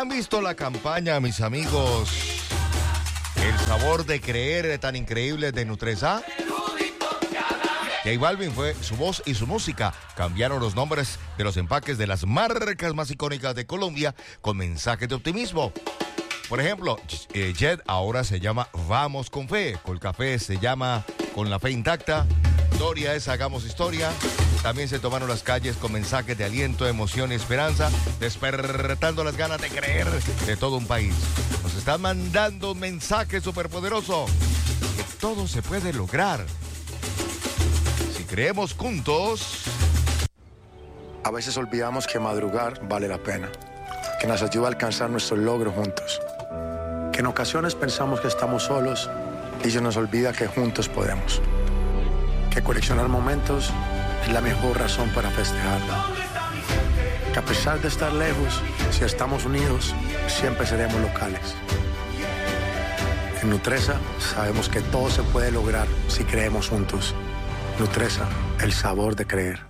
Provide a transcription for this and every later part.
¿Han visto la campaña, mis amigos? El sabor de creer tan increíble de Nutresa. J Balvin fue su voz y su música. Cambiaron los nombres de los empaques de las marcas más icónicas de Colombia con mensajes de optimismo. Por ejemplo, Jet ahora se llama Vamos con Fe. Colcafé se llama Con la Fe Intacta. Doria es Hagamos Historia. También se tomaron las calles con mensajes de aliento, emoción y esperanza, despertando las ganas de creer de todo un país. Nos están mandando un mensaje superpoderoso, que todo se puede lograr si creemos juntos. A veces olvidamos que madrugar vale la pena, que nos ayuda a alcanzar nuestros logros juntos, que en ocasiones pensamos que estamos solos y se nos olvida que juntos podemos, que coleccionar momentos es la mejor razón para festejar. Que a pesar de estar lejos, si estamos unidos, siempre seremos locales. En Nutresa sabemos que todo se puede lograr si creemos juntos. Nutresa, el sabor de creer.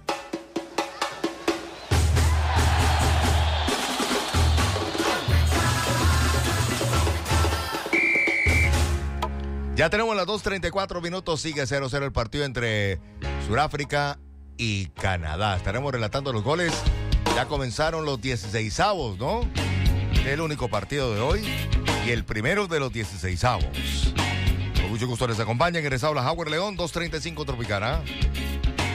Ya tenemos las 2:34 minutos, sigue 0-0 el partido entre Sudáfrica y Canadá. Estaremos relatando los goles. Ya comenzaron los 16avos, ¿no? El único partido de hoy y el primero de los 16avos. Con mucho gusto les acompaña. Ingresado la Howard León, 2:35 Tropicana.